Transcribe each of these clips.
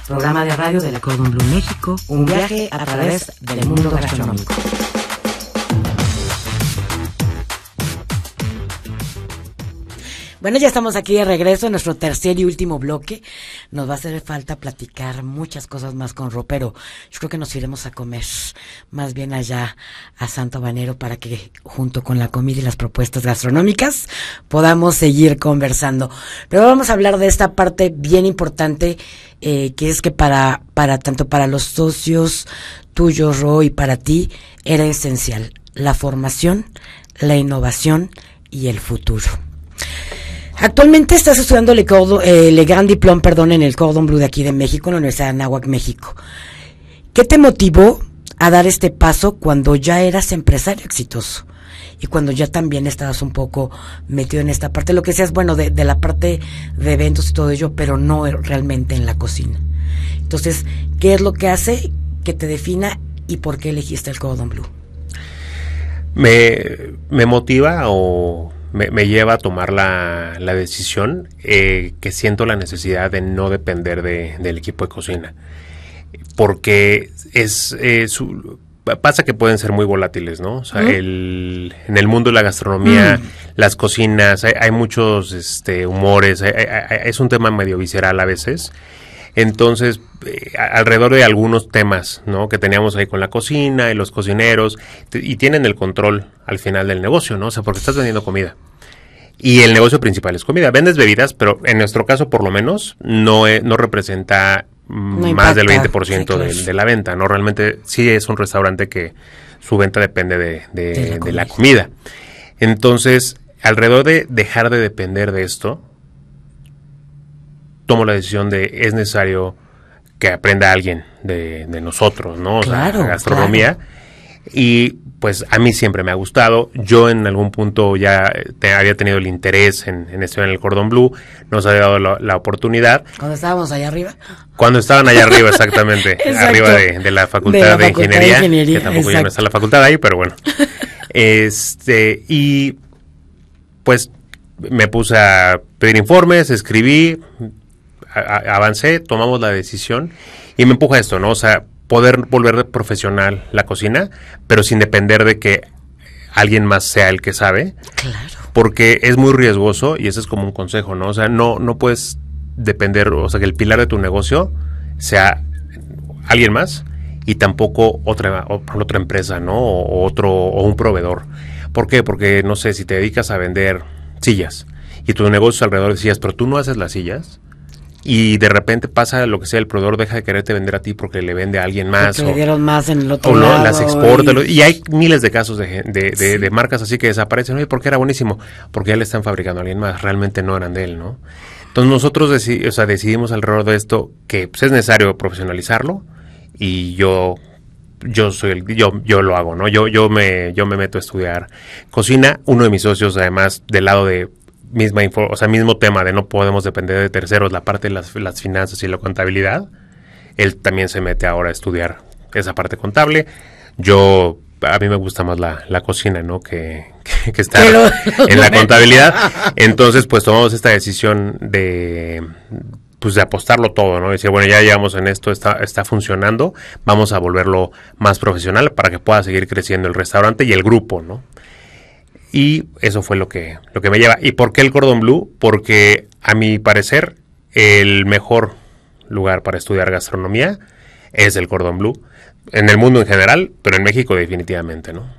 programa de radio de la Cordon Bleu México, un viaje a través del mundo gastronómico. Bueno, ya estamos aquí de regreso en nuestro tercer y último bloque. Nos va a hacer falta platicar muchas cosas más con Ro, pero yo creo que nos iremos a comer más bien allá a Santo Habanero para que junto con la comida y las propuestas gastronómicas podamos seguir conversando. Pero vamos a hablar de esta parte bien importante, que es que para tanto para los socios tuyos, Ro, y para ti era esencial la formación, la innovación y el futuro. Actualmente estás estudiando Le Grand Diplôme, en el Cordon Bleu de aquí de México, en la Universidad de Anáhuac, México. ¿Qué te motivó a dar este paso cuando ya eras empresario exitoso? Y cuando ya también estabas un poco metido en esta parte, lo que decías, bueno, de la parte de eventos y todo ello, pero no realmente en la cocina. Entonces, ¿qué es lo que hace que te defina y por qué elegiste el Cordon Bleu? Me motiva o me lleva a tomar la decisión que siento la necesidad de no depender del equipo de cocina, porque pasa que pueden ser muy volátiles, ¿no? O sea, en el mundo de la gastronomía, las cocinas, hay muchos humores, es un tema medio visceral a veces. Entonces, alrededor de algunos temas, ¿no?, que teníamos ahí con la cocina y los cocineros, y tienen el control al final del negocio, ¿no? O sea, porque estás vendiendo comida. Y el negocio principal es comida. Vendes bebidas, pero en nuestro caso, por lo menos, no representa más del 20% sí, claro, de la venta, ¿no? Realmente sí es un restaurante que su venta depende de la comida. Entonces, alrededor de dejar de depender de esto, tomo la decisión de es necesario que aprenda alguien de nosotros, ¿no? Claro, o sea, gastronomía. Claro. Y pues a mí siempre me ha gustado. Yo en algún punto ya había tenido el interés en estudiar en el Cordon Bleu. Nos había dado la oportunidad. ¿Cuando estábamos allá arriba? Cuando estaban allá arriba, exactamente. Arriba de la Facultad de Ingeniería. Que tampoco ya no está la facultad ahí, pero bueno. Y pues me puse a pedir informes, escribí, avancé, tomamos la decisión y me empuja esto, ¿no? O sea, poder volver profesional la cocina, pero sin depender de que alguien más sea el que sabe. Claro. Porque es muy riesgoso y ese es como un consejo, ¿no? O sea, no puedes depender, o sea, que el pilar de tu negocio sea alguien más y tampoco otra empresa, ¿no? O un proveedor. ¿Por qué? Porque, no sé, si te dedicas a vender sillas y tu negocio es alrededor de sillas, pero tú no haces las sillas, y de repente pasa lo que sea, el proveedor deja de quererte vender a ti porque le vende a alguien más. Porque le dieron más en el otro lado. O no, las exporta. Y hay miles de casos de marcas así que desaparecen. Oye, ¿por qué era buenísimo? Porque ya le están fabricando a alguien más. Realmente no eran de él, ¿no? Entonces nosotros decidimos alrededor de esto que pues, es necesario profesionalizarlo, y yo lo hago, ¿no? Yo me meto a estudiar cocina. Uno de mis socios, además, del lado de mismo tema de no podemos depender de terceros, la parte de las finanzas y la contabilidad, él también se mete ahora a estudiar esa parte contable. A mí me gusta más la cocina, ¿no? que estar en la contabilidad. Entonces, pues tomamos esta decisión de apostarlo todo, ¿no? Decir, bueno, ya llegamos en esto, está funcionando, vamos a volverlo más profesional para que pueda seguir creciendo el restaurante y el grupo, ¿no? Y eso fue lo que me lleva. ¿Y por qué el Cordon Bleu? Porque, a mi parecer, el mejor lugar para estudiar gastronomía es el Cordon Bleu. En el mundo en general, pero en México definitivamente, ¿no?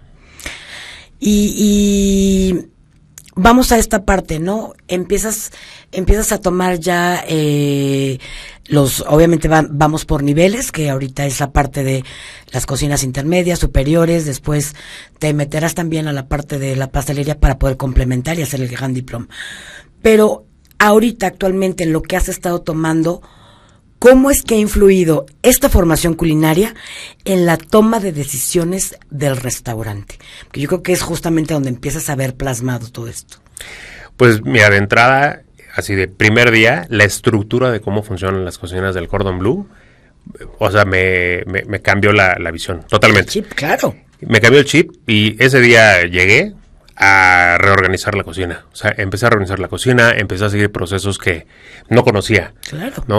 Y vamos a esta parte, ¿no? Empiezas a tomar ya obviamente vamos por niveles, que ahorita es la parte de las cocinas intermedias, superiores, después te meterás también a la parte de la pastelería para poder complementar y hacer el Grand Diplôme. Pero ahorita, actualmente, en lo que has estado tomando, ¿cómo es que ha influido esta formación culinaria en la toma de decisiones del restaurante? Porque yo creo que es justamente donde empiezas a ver plasmado todo esto. Pues mira, de entrada, así de primer día, la estructura de cómo funcionan las cocinas del Cordon Bleu, o sea, me cambió la visión totalmente. El chip, claro. Me cambió el chip y ese día llegué a reorganizar la cocina. O sea, empecé a reorganizar la cocina, empecé a seguir procesos que no conocía. Claro. ¿No?